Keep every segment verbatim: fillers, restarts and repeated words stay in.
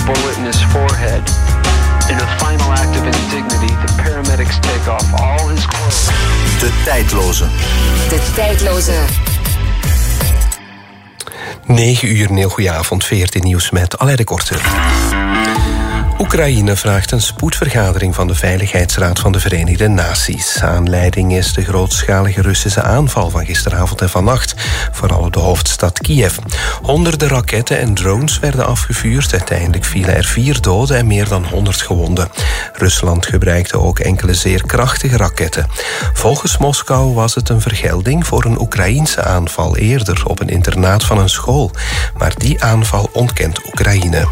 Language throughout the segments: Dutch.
bullet in his forehead. In a final act of indignity, the paramedics take off all his clothes. De tijdloze. De tijdloze. negen uur, een heel goeie avond. V R T Nieuws met Alain de Korte. Oekraïne vraagt een spoedvergadering van de Veiligheidsraad van de Verenigde Naties. Aanleiding is de grootschalige Russische aanval van gisteravond en vannacht, vooral op de hoofdstad Kiev. Honderden raketten en drones werden afgevuurd. Uiteindelijk vielen er vier doden en meer dan honderd gewonden. Rusland gebruikte ook enkele zeer krachtige raketten. Volgens Moskou was het een vergelding voor een Oekraïense aanval eerder op een internaat van een school. Maar die aanval ontkent Oekraïne.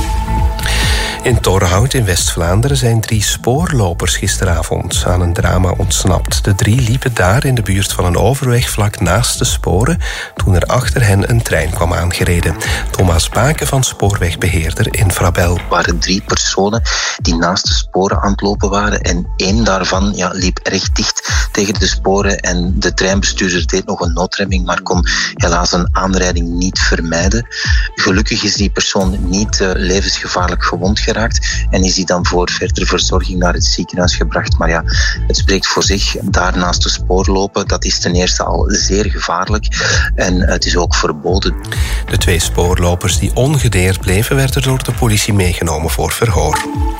In Torhout in West-Vlaanderen zijn drie spoorlopers gisteravond aan een drama ontsnapt. De drie liepen daar in de buurt van een overweg vlak naast de sporen toen er achter hen een trein kwam aangereden. Thomas Baken van spoorwegbeheerder Infrabel. Er waren drie personen die naast de sporen aan het lopen waren en één daarvan ja, liep erg dicht tegen de sporen en de treinbestuurder deed nog een noodremming, maar kon helaas een aanrijding niet vermijden. Gelukkig is die persoon niet uh, levensgevaarlijk gewond geraakt en is die dan voor verdere verzorging naar het ziekenhuis gebracht. Maar ja, het spreekt voor zich. Daar naast de spoor lopen, dat is ten eerste al zeer gevaarlijk en het is ook verboden. De twee spoorlopers die ongedeerd bleven, werden door de politie meegenomen voor verhoor.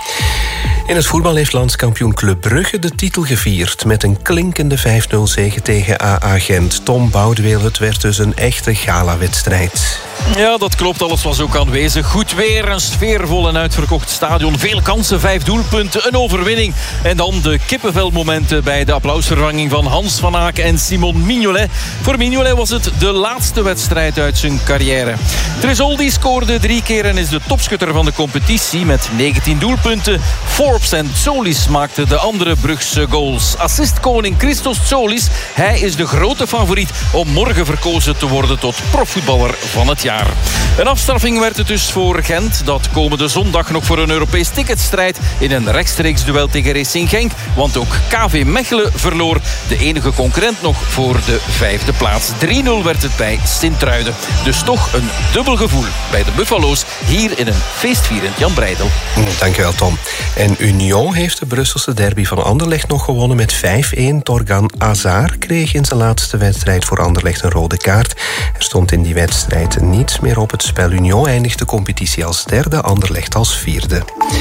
In het voetbal heeft landskampioen Club Brugge de titel gevierd met een klinkende vijf nul zege tegen A A Gent. Tom Boudeweel, het werd dus een echte gala-wedstrijd. Ja, dat klopt. Alles was ook aanwezig. Goed weer, een sfeervol en uitverkocht stadion. Veel kansen, vijf doelpunten, een overwinning. En dan de kippenvelmomenten bij de applausvervanging van Hans van Aken en Simon Mignolet. Voor Mignolet was het de laatste wedstrijd uit zijn carrière. Tresoldi scoorde drie keer en is de topschutter van de competitie met negentien doelpunten. Forbes en Tsolis maakten de andere Brugse goals. Assistkoning Christos Tsolis, hij is de grote favoriet om morgen verkozen te worden tot profvoetballer van het jaar. Een afstraffing werd het dus voor Gent, dat komende zondag nog voor een Europees ticket strijdt in een rechtstreeks duel tegen Racing Genk. Want ook K V Mechelen verloor, de enige concurrent nog voor de vijfde plaats. drie nul werd het bij Sint-Truiden. Dus toch een dubbel gevoel bij de Buffalo's hier in een feestvierend Jan Breidel. Dankjewel, Tom. En Union heeft de Brusselse derby van Anderlecht nog gewonnen met vijf een. Torgan Hazard kreeg in zijn laatste wedstrijd voor Anderlecht een rode kaart. Er stond in die wedstrijd niets meer op het spel. Union eindigt de competitie als derde, Anderlecht als vierde.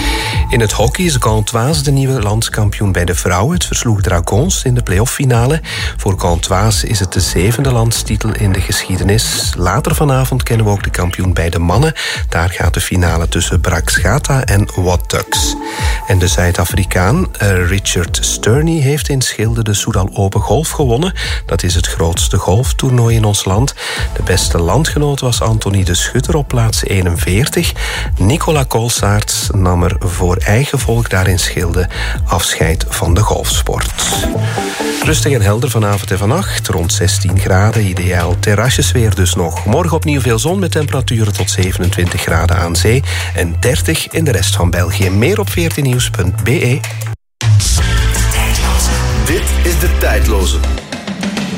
In het hockey is Gantoise de nieuwe landskampioen bij de vrouwen. Het versloeg Dragons in de play-off-finale. Voor Gantoise is het de zevende landstitel in de geschiedenis. Later vanavond kennen we ook de kampioen bij de mannen. Daar gaat de finale tussen Braks-Gata en Wat Ducks. En de Zuid-Afrikaan uh, Richard Sterney heeft in Schilde de Soudal Open Golf gewonnen. Dat is het grootste golftoernooi in ons land. De beste landgenoot was Anthony de Schutter op plaats eenenveertig. Nicola Kolsaerts nam er voor eigen volk daar in Schilde afscheid van de golfsport. Rustig en helder vanavond en vannacht. Rond zestien graden, ideaal terrasjesweer dus nog. Morgen opnieuw veel zon met temperaturen tot zevenentwintig graden aan zee en dertig in de rest van België. Meer op v r t nieuws punt b e. Dit is De Tijdloze.